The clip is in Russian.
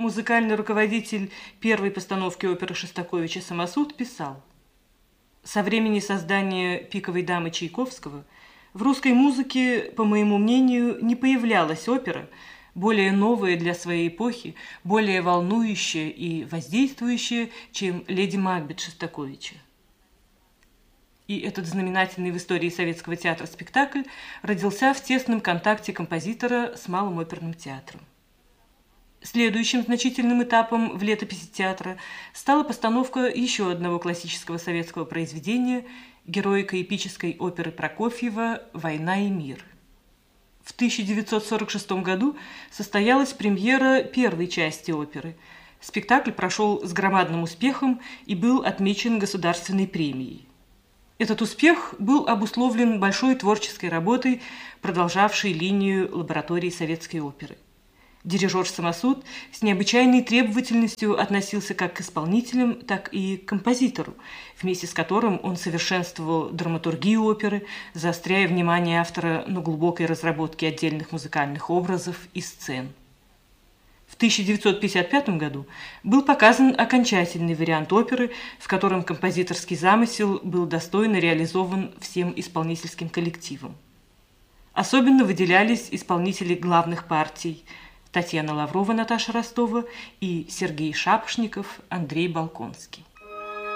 Музыкальный руководитель первой постановки оперы Шостаковича «Самосуд» писал: «Со времени создания «Пиковой дамы» Чайковского в русской музыке, по моему мнению, не появлялась опера, более новая для своей эпохи, более волнующая и воздействующая, чем «Леди Макбет» Шостаковича». И этот знаменательный в истории советского театра спектакль родился в тесном контакте композитора с Малым оперным театром. Следующим значительным этапом в летописи театра стала постановка еще одного классического советского произведения – героико-эпической оперы Прокофьева «Война и мир». В 1946 году состоялась премьера первой части оперы. Спектакль прошел с громадным успехом и был отмечен государственной премией. Этот успех был обусловлен большой творческой работой, продолжавшей линию лаборатории советской оперы. Дирижер Самосуд с необычайной требовательностью относился как к исполнителям, так и к композитору, вместе с которым он совершенствовал драматургию оперы, заостряя внимание автора на глубокой разработке отдельных музыкальных образов и сцен. В 1955 году был показан окончательный вариант оперы, в котором композиторский замысел был достойно реализован всем исполнительским коллективом. Особенно выделялись исполнители главных партий – Татьяна Лаврова, Наташа Ростова и Сергей Шапошников, Андрей Балконский.